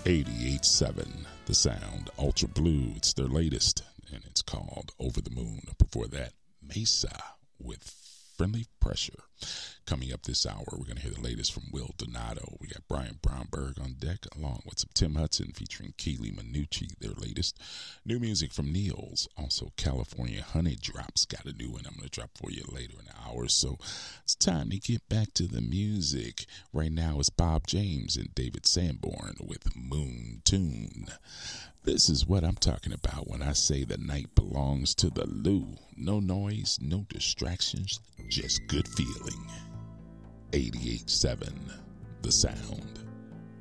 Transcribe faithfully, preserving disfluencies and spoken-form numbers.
eighty-eight point seven The Sound, Ultra Blue. It's their latest, and it's called Over the Moon. Before that, Mesa with Friendly Pressure. Coming up this hour, we're going to hear the latest from Will Donato. We got Brian Brownberg on deck, along with some Tim Hudson featuring Keely Minucci, their latest. New music from Niels. Also, California Honey Drops got a new one I'm going to drop for you later in the hour. So it's time to get back to the music. Right now, it's Bob James and David Sanborn with Moon Tune. This is what I'm talking about when I say the night belongs to the Lou. No noise, no distractions, just good feeling. eighty-eight point seven The Sound.